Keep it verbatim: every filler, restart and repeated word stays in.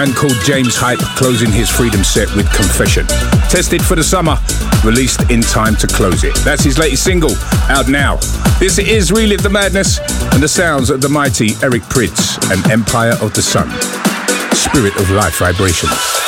man called James Hype closing his Freedom set with Confession. Tested for the summer, released in time to close it. That's his latest single, out now. This is Relive the Madness and the sounds of the mighty Eric Prydz and Empire of the Sun. Spirit of Life Vibrations.